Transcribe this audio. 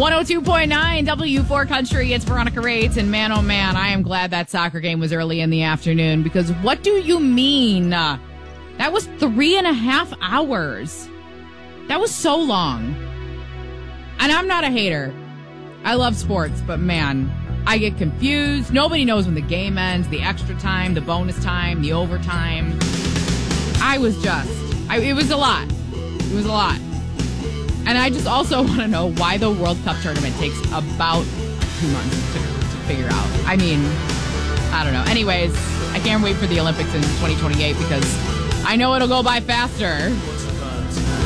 102.9 W4 Country. It's Veronica Rates, and man, oh man, I am glad that soccer game was early in the afternoon, because what do you mean? That was 3.5 hours. That was so long. And I'm not a hater. I love sports, but man, I get confused. Nobody knows when the game ends, the extra time, the bonus time, the overtime. It was a lot. It was a lot. And I just also want to know why the World Cup tournament takes about 2 months to figure out. I mean, I don't know. Anyways, I can't wait for the Olympics in 2028 because I know it'll go by faster.